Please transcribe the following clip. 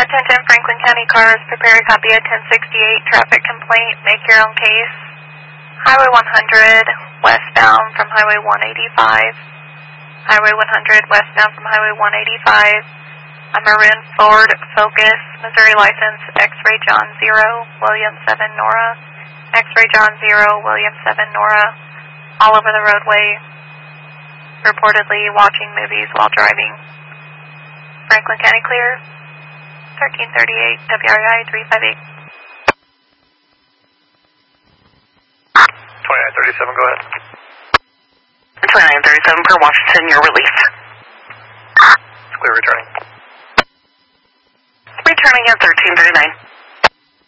Attention Franklin County cars, prepare a copy of 1068 traffic complaint, make your own case. Highway 100 westbound from Highway 185. Highway 100 westbound from Highway 185. A maroon Ford Focus, Missouri license, X-Ray John 0, William 7 Nora. X-Ray John 0, William 7 Nora. All over the roadway, reportedly watching movies while driving. Franklin County clear. 1338 WRI 358. 2937, go ahead. 2937 for Washington, your release. It's clear returning. Returning at 1339.